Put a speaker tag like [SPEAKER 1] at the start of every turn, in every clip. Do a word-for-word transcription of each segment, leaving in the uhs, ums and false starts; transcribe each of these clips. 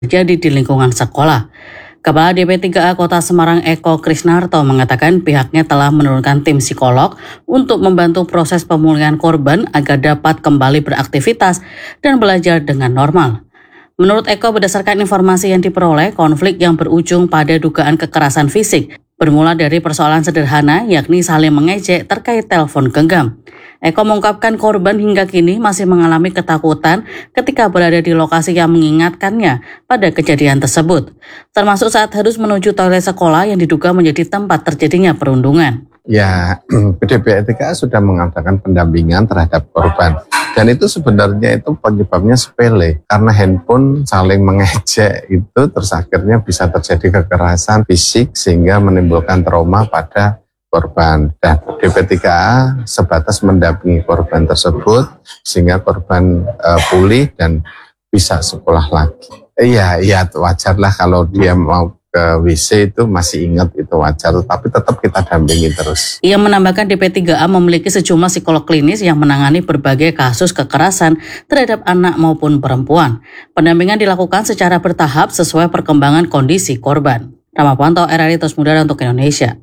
[SPEAKER 1] terjadi di lingkungan sekolah. Kepala D P tiga A Kota Semarang Eko Krisnarto mengatakan pihaknya telah menurunkan tim psikolog untuk membantu proses pemulihan korban agar dapat kembali beraktivitas dan belajar dengan normal. Menurut Eko, berdasarkan informasi yang diperoleh, konflik yang berujung pada dugaan kekerasan fisik bermula dari persoalan sederhana, yakni saling mengejek terkait telepon genggam. Eko mengungkapkan korban hingga kini masih mengalami ketakutan ketika berada di lokasi yang mengingatkannya pada kejadian tersebut, termasuk saat harus menuju toilet sekolah yang diduga menjadi tempat terjadinya perundungan.
[SPEAKER 2] Ya, D P tiga A sudah mengadakan pendampingan terhadap korban. Dan itu sebenarnya itu penyebabnya sepele. Karena handphone saling mengejek itu terus akhirnya bisa terjadi kekerasan fisik sehingga menimbulkan trauma pada korban. Dan D P tiga A sebatas mendampingi korban tersebut sehingga korban uh, pulih dan bisa sekolah lagi. Iya, iya wajarlah kalau dia mau ke W C itu masih ingat itu wajar, tapi tetap kita dampingi terus.
[SPEAKER 1] Ia menambahkan D P tiga A memiliki sejumlah psikolog klinis yang menangani berbagai kasus kekerasan terhadap anak maupun perempuan. Pendampingan dilakukan secara bertahap sesuai perkembangan kondisi korban. Ramapanto, R R I Terus Mudara untuk Indonesia.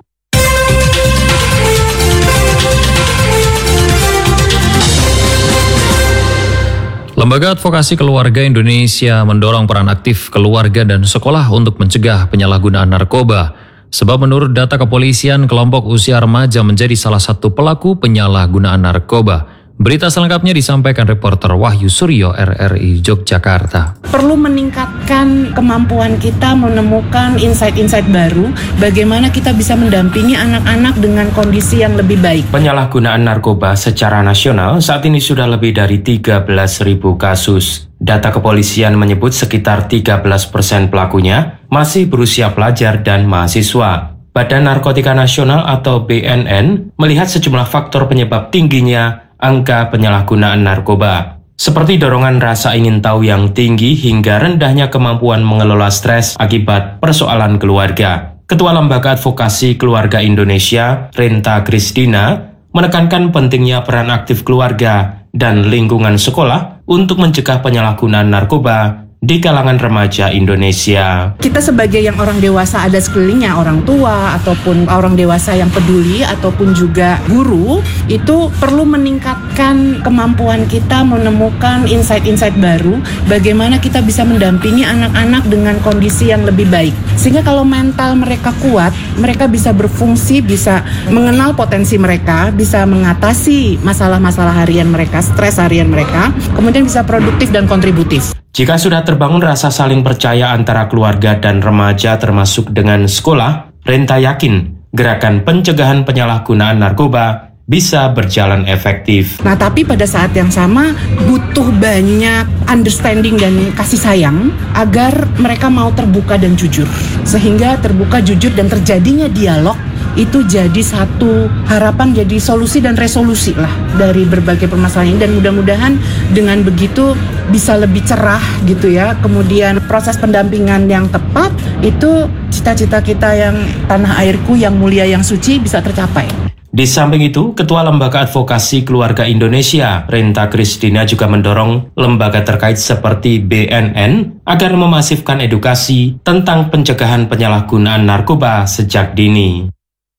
[SPEAKER 3] Lembaga Advokasi Keluarga Indonesia mendorong peran aktif keluarga dan sekolah untuk mencegah penyalahgunaan narkoba. Sebab menurut data kepolisian, kelompok usia remaja menjadi salah satu pelaku penyalahgunaan narkoba. Berita selengkapnya disampaikan reporter Wahyu Suryo, R R I Yogyakarta.
[SPEAKER 4] Perlu meningkatkan kemampuan kita menemukan insight-insight baru, bagaimana kita bisa mendampingi anak-anak dengan kondisi yang lebih baik.
[SPEAKER 5] Penyalahgunaan narkoba secara nasional saat ini sudah lebih dari tiga belas ribu kasus. Data kepolisian menyebut sekitar tiga belas persen pelakunya masih berusia pelajar dan mahasiswa. Badan Narkotika Nasional atau B N N melihat sejumlah faktor penyebab tingginya angka penyalahgunaan narkoba, seperti dorongan rasa ingin tahu yang tinggi hingga rendahnya kemampuan mengelola stres akibat persoalan keluarga. Ketua Lembaga Advokasi Keluarga Indonesia, Renta Kristina, menekankan pentingnya peran aktif keluarga dan lingkungan sekolah untuk mencegah penyalahgunaan narkoba di kalangan remaja Indonesia.
[SPEAKER 4] Kita sebagai yang orang dewasa ada sekelilingnya, orang tua ataupun orang dewasa yang peduli ataupun juga guru, itu perlu meningkatkan kemampuan kita menemukan insight-insight baru, bagaimana kita bisa mendampingi anak-anak dengan kondisi yang lebih baik. Sehingga kalau mental mereka kuat, mereka bisa berfungsi, bisa mengenal potensi mereka, bisa mengatasi masalah-masalah harian mereka, stres harian mereka, kemudian bisa produktif dan kontributif.
[SPEAKER 5] Jika sudah terbangun rasa saling percaya antara keluarga dan remaja termasuk dengan sekolah, Renta yakin gerakan pencegahan penyalahgunaan narkoba bisa berjalan efektif.
[SPEAKER 4] Nah, tapi pada saat yang sama butuh banyak understanding dan kasih sayang agar mereka mau terbuka dan jujur. Sehingga terbuka, jujur, dan terjadinya dialog itu jadi satu harapan, jadi solusi dan resolusi lah dari berbagai permasalahan ini. Dan mudah-mudahan dengan begitu bisa lebih cerah gitu ya. Kemudian proses pendampingan yang tepat itu cita-cita kita yang tanah airku yang mulia yang suci bisa tercapai.
[SPEAKER 5] Di samping itu, Ketua Lembaga Advokasi Keluarga Indonesia, Renta Kristina, juga mendorong lembaga terkait seperti B N N agar memasifkan edukasi tentang pencegahan penyalahgunaan narkoba sejak dini.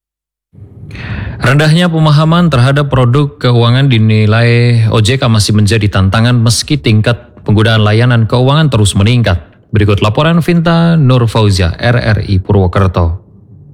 [SPEAKER 3] Rendahnya pemahaman terhadap produk keuangan dinilai O J K masih menjadi tantangan meski tingkat penggunaan layanan keuangan terus meningkat. Berikut laporan Vinta Nur Fauzia, R R I Purwokerto.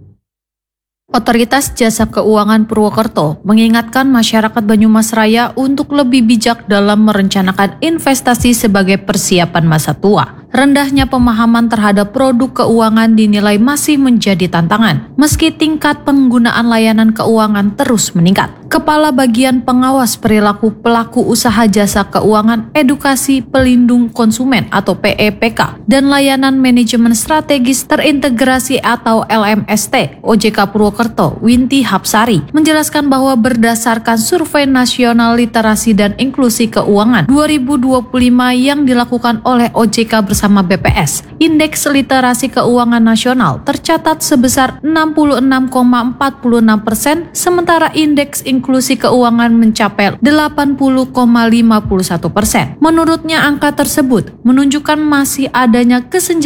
[SPEAKER 6] Otoritas Jasa Keuangan Purwokerto mengingatkan masyarakat Banyumas Raya untuk lebih bijak dalam merencanakan investasi sebagai persiapan masa tua. Rendahnya pemahaman terhadap produk keuangan dinilai masih menjadi tantangan, meski tingkat penggunaan layanan keuangan terus meningkat. Kepala Bagian Pengawas Perilaku Pelaku Usaha Jasa Keuangan Edukasi Pelindung Konsumen atau P E P K dan Layanan Manajemen Strategis Terintegrasi atau L M S T O J K Purwokerto, Winti Hapsari, menjelaskan bahwa berdasarkan Survei Nasional Literasi dan Inklusi Keuangan dua ribu dua puluh lima yang dilakukan oleh O J K bersama B P S, Indeks Literasi Keuangan Nasional tercatat sebesar enam puluh enam koma empat puluh enam persen, sementara Indeks inklusi keuangan mencapai delapan puluh koma lima puluh satu persen. Menurutnya angka tersebut menunjukkan masih adanya kesenjangan